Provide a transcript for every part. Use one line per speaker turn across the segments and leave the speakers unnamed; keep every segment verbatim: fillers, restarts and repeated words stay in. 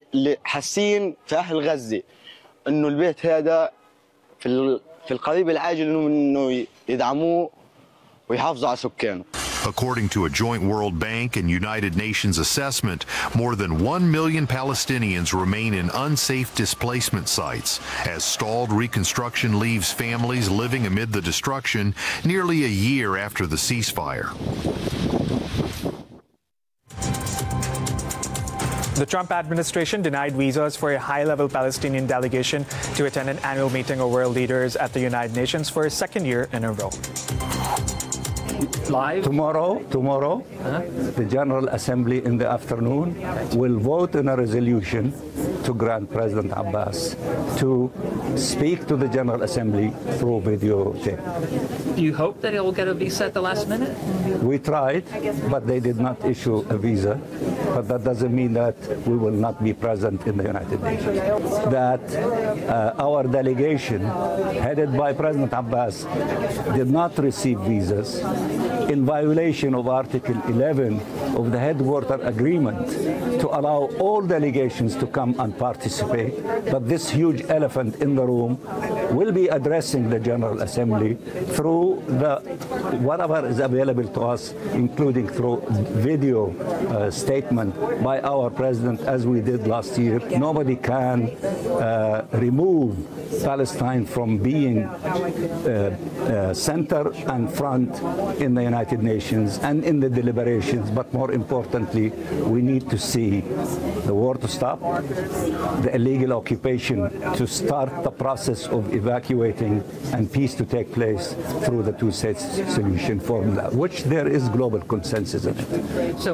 اللي حاسين في أهل غزة إنه البيت هذا في في القريب العاجل إنه إنه يدعموه ويحافظوا على سكانه.
According to a joint World Bank and United Nations assessment, more than one million Palestinians remain in unsafe displacement sites as stalled reconstruction leaves families living amid the destruction nearly a year after the ceasefire.
The Trump administration denied visas for a high-level Palestinian delegation to attend an annual meeting of world leaders at the United Nations for a second year in a row.
Live?
Tomorrow, tomorrow, uh-huh. the General Assembly in the afternoon will vote in a resolution to grant President Abbas to speak to the General Assembly through video tape.
Do you hope that he'll get a visa at the last minute?
We tried, but they did not issue a visa. But that doesn't mean that we will not be present in the United Nations. That uh, our delegation, headed by President Abbas, did not receive visas in violation of Article eleven of the Headquarter Agreement to allow all delegations to come and participate. But this huge elephant in the room will be addressing the General Assembly through the whatever is available to us, including through video uh, statement by our president, as we did last year. Nobody can uh, remove Palestine from being uh, uh, center and front in the United Nations and in the deliberations, but more importantly, we need to see the war to stop, the illegal occupation to start the process of evacuating, and peace to take place through the two-state solution formula, which there is global consensus in it.
So,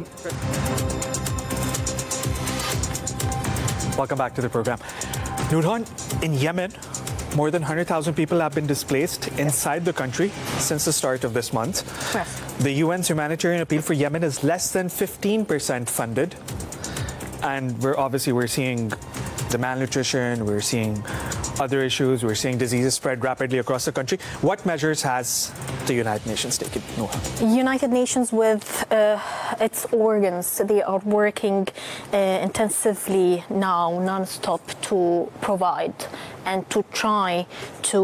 welcome back to the program. Nurhan, in Yemen, more than one hundred thousand people have been displaced inside the country since the start of this month.
Yes.
The U N's humanitarian appeal for Yemen is less than fifteen percent funded. And we're obviously we're seeing the malnutrition, we're seeing other issues, we're seeing diseases spread rapidly across the country. What measures has the United Nations taken? Noha.
United Nations with uh, its organs, they are working uh, intensively now, non-stop, to provide and to try to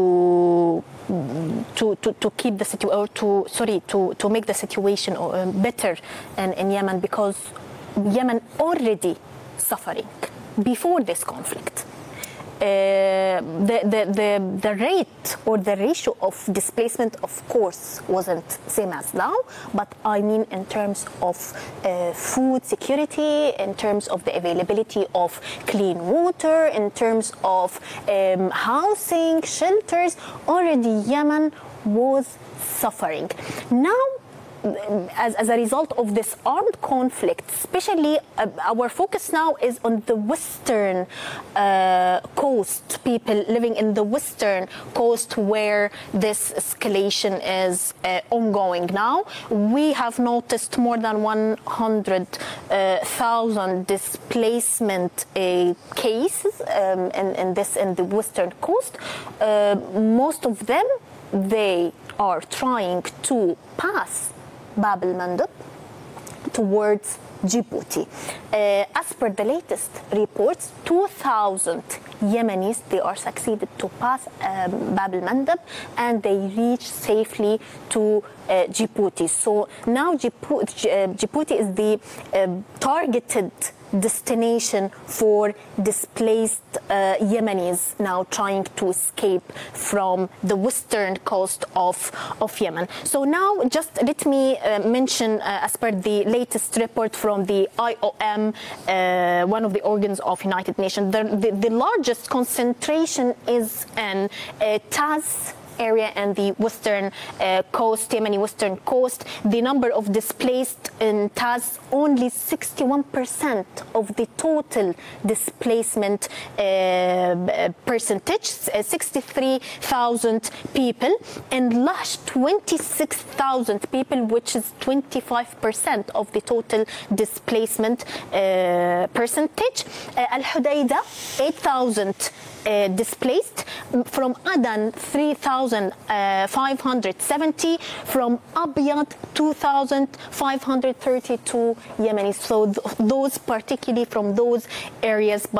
to, to, to keep the situation, or to sorry, to, to make the situation better in, in Yemen, because Yemen already suffering before this conflict. Uh, the, the, the, the rate or the ratio of displacement, of course, wasn't same as now, but I mean in terms of uh, food security, in terms of the availability of clean water, in terms of um, housing, shelters, already Yemen was suffering. Now, As, as a result of this armed conflict, especially uh, our focus now is on the western uh, coast, people living in the western coast where this escalation is uh, ongoing now. We have noticed more than one hundred thousand uh, displacement uh, cases um, in, in this in the western coast. Uh, most of them, they are trying to pass Bab el-Mandeb towards Djibouti. Uh, as per the latest reports, two thousand Yemenis, they are succeeded to pass um, Bab el-Mandeb, and they reach safely to uh, Djibouti. So now Djibouti, uh, Djibouti is the uh, targeted destination for displaced uh, Yemenis now trying to escape from the western coast of, of Yemen. So now just let me uh, mention, uh, as per the latest report from the I O M, uh, one of the organs of United Nations, the, the, the largest concentration is in uh, Taz area and the western uh, coast, Yemeni western coast. The number of displaced in Taz, only sixty-one percent of the total displacement uh, percentage, sixty-three thousand people, and Lash, twenty-six thousand people, which is twenty-five percent of the total displacement uh, percentage. Uh, Al-Hudaydah, eight thousand Uh, displaced. From Adan, three thousand five hundred seventy. From Abyad, two thousand five hundred thirty-two Yemenis. So th- those particularly from those areas.